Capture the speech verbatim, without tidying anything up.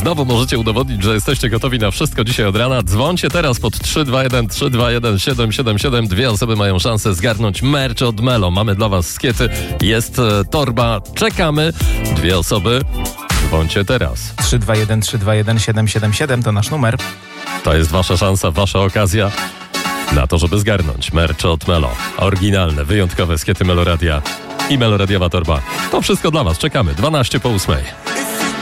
Znowu możecie udowodnić, że jesteście gotowi na wszystko dzisiaj od rana. Dzwońcie teraz pod trzy dwa jeden trzy dwa jeden siedem siedem siedem. Dwie osoby mają szansę zgarnąć merch od Melo. Mamy dla was skiety, jest e, torba, czekamy. Dwie osoby, dzwońcie teraz. trzy dwa jeden trzy dwa jeden siedem siedem siedem to nasz numer. To jest wasza szansa, wasza okazja na to, żeby zgarnąć merch od Melo. Oryginalne, wyjątkowe skiety Meloradia i Meloradiowa torba. To wszystko dla was. Czekamy. dwanaście po ósmej.